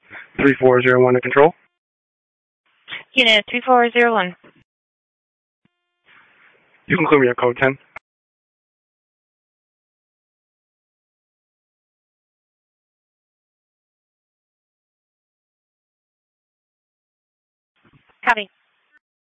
3401 to control. Unit 3401. You can clear me at code 10. Copy.